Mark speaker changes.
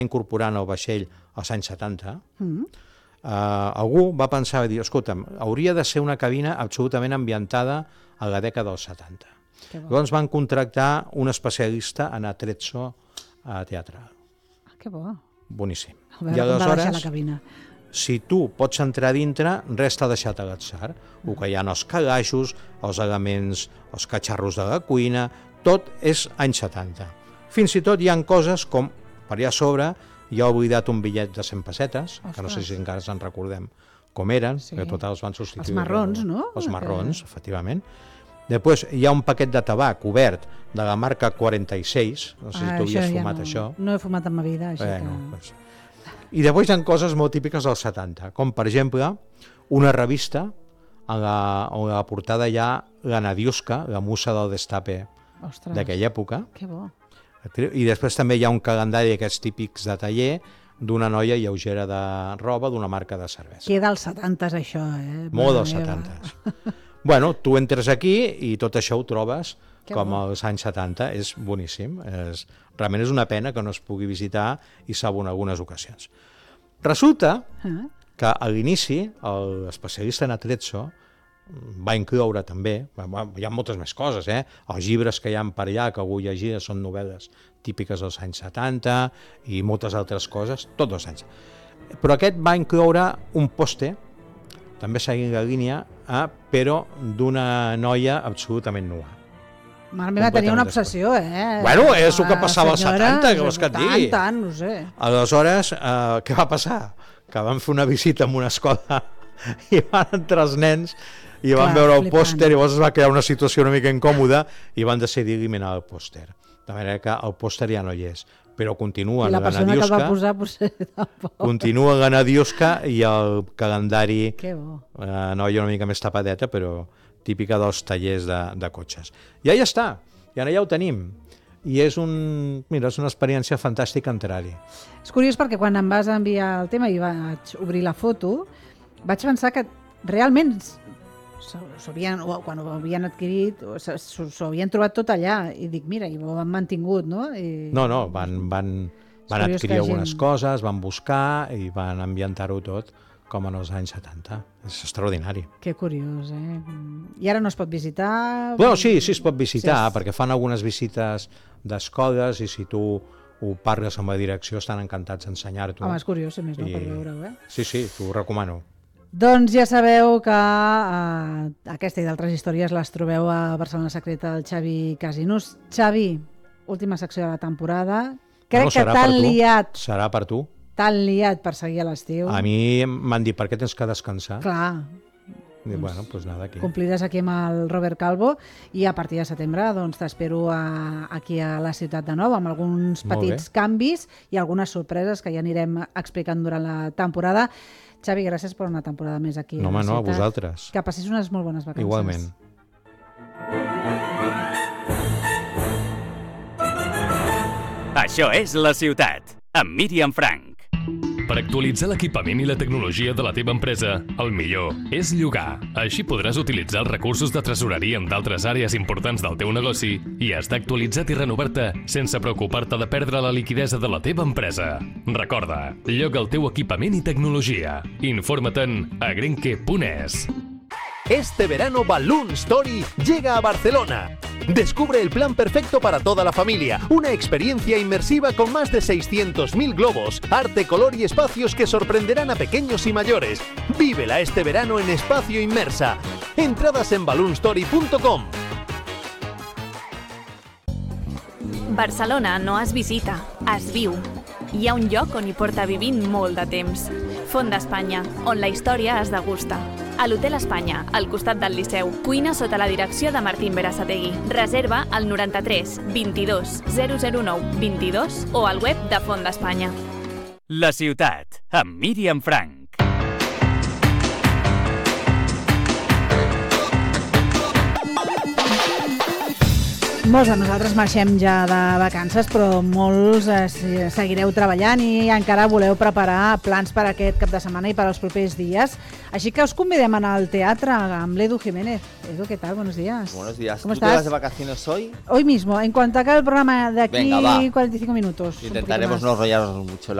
Speaker 1: incorporant el vaixell als anys 70, algú va pensar i dir, escolta'm, hauria de ser una cabina absolutament ambientada a la dècada dels 70. Llavors van contractar un especialista en atrezzo teatral.
Speaker 2: Que bo.
Speaker 1: Boníssim.
Speaker 2: I aleshores,
Speaker 1: si tu pots entrar dintre, res t'ha deixat a l'atzar. El que hi ha els calaixos, els elements, els catxarros de la cuina, tot és anys 70. Fins i tot hi ha coses com, per allà a sobre, hi ha oblidat un bitllet de 100 pessetes, que no sé si encara se'n recordem com eren, que tots els van substituir.
Speaker 2: Els marrons, no?
Speaker 1: Els marrons, efectivament. Després hi ha un paquet de tabac obert de la marca 46, no sé si tu havies fumat això.
Speaker 2: No he fumat en ma vida, així
Speaker 1: que... I després hi ha coses molt típiques dels 70, com per exemple una revista on la portada hi ha la Nadiuska, la musa del destape d'aquella època.
Speaker 2: Que bo.
Speaker 1: I després també hi ha un calendari d'aquests típics de taller d'una noia lleugera de roba d'una marca de cervesa.
Speaker 2: Que dels 70s això,
Speaker 1: Molt dels 70s. Bueno, tu entres aquí i tot això ho trobes com als anys 70, és boníssim. Realment és una pena que no es pugui visitar i salvo en algunes ocasions. Resulta que a l'inici l'especialista en atrezzo va incloure també, hi ha moltes més coses, els llibres que hi ha per allà que algú llegia són novel·les típiques dels anys 70 i moltes altres coses, tots els anys. Però aquest va incloure un pòster, també seguint la línia, però d'una noia absolutament nua.
Speaker 2: Mare meva, tenia una obsessió,
Speaker 1: Bueno, és el que passava als 70, que vols que et digui.
Speaker 2: Tant, no sé.
Speaker 1: Aleshores, què va passar? Que van fer una visita en una escola i van entrar els nens i van veure el pòster i llavors es va crear una situació una mica incòmoda i van decidir eliminar el pòster. De manera que el pòster ja no hi és. Però continua la Nadiuska. I la persona que el va posar potser tampoc. Continua la Nadiuska i el calendari.
Speaker 2: Que bo.
Speaker 1: Una noia una mica més tapadeta, però típica dels tallers de cotxes. I ja està, i ara ja ho tenim. I és una experiència fantàstica entrar-hi.
Speaker 2: És curiós perquè quan em vas enviar el tema i vaig obrir la foto, vaig pensar que realment quan ho havien adquirit s'ho havien trobat tot allà i dic, mira, i ho han mantingut, no?
Speaker 1: No, van adquirir algunes coses, van buscar i van ambientar-ho tot com en els anys 70. És extraordinari.
Speaker 2: Que curiós, I ara no es pot visitar?
Speaker 1: Bueno, sí, es pot visitar, perquè fan algunes visites d'escoles i si tu ho parles amb la direcció estan encantats d'ensenyar-t'ho.
Speaker 2: Home, és curiós, si més no, per veure-ho,
Speaker 1: Sí, t'ho recomano.
Speaker 2: Doncs ja sabeu que aquesta i d'altres històries les trobeu a Barcelona Secreta del Xavi Casinos. Xavi, última secció de la temporada. Crec que t'han liat.
Speaker 1: Serà per tu.
Speaker 2: T'han liat per seguir a l'estiu.
Speaker 1: A mi m'han dit, per què tens que descansar?
Speaker 2: Clar.
Speaker 1: I bueno, doncs nada, aquí.
Speaker 2: Compliràs aquí amb el Robert Calvo i a partir de setembre t'espero aquí a la ciutat de nou amb alguns petits canvis i algunes sorpreses que ja anirem explicant durant la temporada. Xavi, gràcies per una temporada més aquí a la ciutat.
Speaker 1: No, a vosaltres.
Speaker 2: Que passis unes molt bones vacances.
Speaker 1: Igualment.
Speaker 3: Això és La Ciutat, amb Míriam Frank.
Speaker 4: Per actualitzar l'equipament i la tecnologia de la teva empresa, el millor és llogar. Així podràs utilitzar els recursos de tresoreria en d'altres àrees importants del teu negoci i estar actualitzat i renovar-te sense preocupar-te de perdre la liquidesa de la teva empresa. Recorda, lloga el teu equipament i tecnologia. Infórmate-en a grenke.es.
Speaker 5: Este verano Balloon Story llega a Barcelona. Descubre el plan perfecto para toda la familia. Una experiencia inmersiva con más de 600.000 globos, arte, color y espacios que sorprenderán a pequeños y mayores. Vívela este verano en Espacio Inmersa. Entradas en balloonstory.com.
Speaker 6: Barcelona no es visita, es viu. Hi ha un lloc on hi porta vivint molt de temps. Font d'Espanya, on la història es degusta. A l'Hotel Espanya, al costat del Liceu. Cuina sota la direcció de Martín Berasategui. Reserva al 93 22 009 22 o al web de Font d'Espanya.
Speaker 3: La Ciutat, amb Míriam Frank.
Speaker 2: Molts de nosaltres marxem ja de vacances, però molts seguireu treballant i encara voleu preparar plans per aquest cap de setmana i per als propers días. Així que os convidem a anar al teatre amb l'Edu Jiménez. Edu, ¿qué tal? Buenos días.
Speaker 7: Buenos días.
Speaker 2: ¿Cómo
Speaker 7: ¿Tú te
Speaker 2: estás?
Speaker 7: vas de vacaciones hoy?
Speaker 2: Hoy mismo, en cuanto acabe el programa de aquí,
Speaker 7: Venga, va.
Speaker 2: 45 minutos.
Speaker 7: Intentaremos no enrollarnos mucho.